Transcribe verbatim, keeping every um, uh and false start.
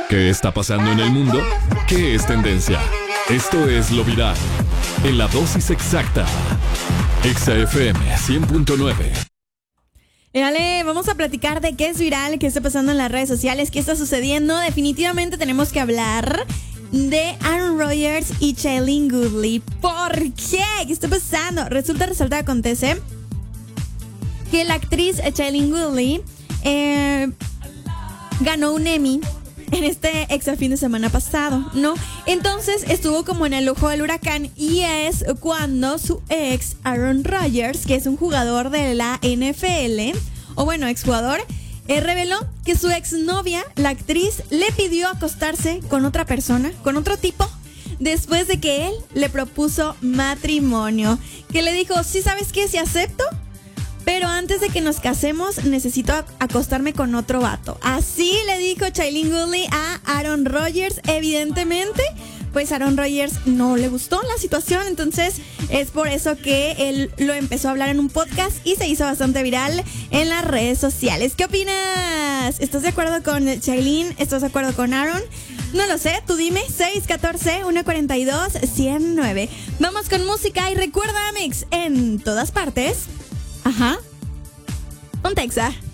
¿Qué está pasando en el mundo? ¿Qué es tendencia? Esto es Lo Viral, en la dosis exacta. Exa F M cien punto nueve. Dale, vamos a platicar de qué es viral, qué está pasando en las redes sociales, qué está sucediendo. Definitivamente tenemos que hablar de Aaron Rodgers y Shailene Woodley. ¿Por qué? ¿Qué está pasando? Resulta, resalta, acontece que la actriz Shailene Woodley eh, ganó un Emmy en este exa fin de semana pasado, ¿no? Entonces estuvo como en el ojo del huracán y es cuando su ex Aaron Rodgers, que es un jugador de la N F L, o bueno, exjugador, eh, reveló que su exnovia, la actriz, le pidió acostarse con otra persona, con otro tipo, después de que él le propuso matrimonio. Que le dijo, ¿sí sabes qué? Sí acepto, pero antes de que nos casemos necesito acostarme con otro vato. Así le dijo Shailene Woodley a Aaron Rodgers. Evidentemente, pues Aaron Rodgers no le gustó la situación, entonces es por eso que él lo empezó a hablar en un podcast y se hizo bastante viral en las redes sociales. ¿Qué opinas? ¿Estás de acuerdo con Shailene? ¿Estás de acuerdo con Aaron? No lo sé, tú dime. seis uno cuatro, uno cuatro dos, cero nueve. Vamos con música y recuerda, Mix, en todas partes. Ajá. Un Texa.